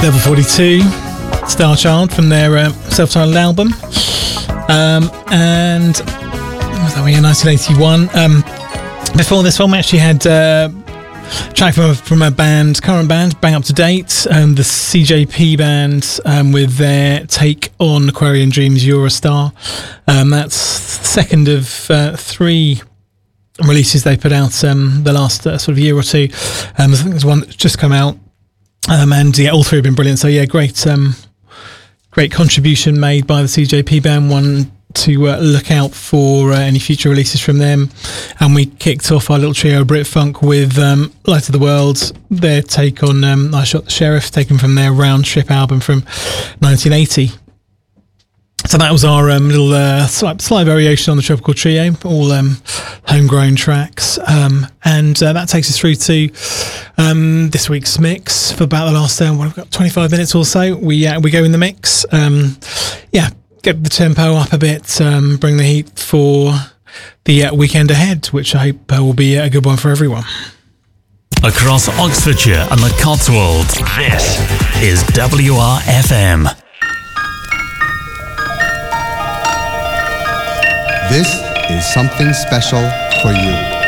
Level 42, Star Child from their self-titled album. And what was that, 1981. Before this one, we actually had a track from a band, current band, Bang Up to Date, the CJP band, with their take on Aquarian Dreams Eurostar. That's second of 3 releases they put out the last sort of year or two. I think there's one that's just come out. And yeah, all 3 have been brilliant. So yeah, great contribution made by the CJP band. One to look out for any future releases from them. And we kicked off our little trio Brit Funk with Light of the World, their take on I Shot the Sheriff, taken from their Round Trip album from 1980. So that was our little slight variation on the Tropical Trio, all homegrown tracks. And that takes us through to this week's mix for about the last we've got 25 minutes or so. We go in the mix. Get the tempo up a bit, bring the heat for the weekend ahead, which I hope will be a good one for everyone. Across Oxfordshire and the Cotswolds, this is WRFM. This is something special for you.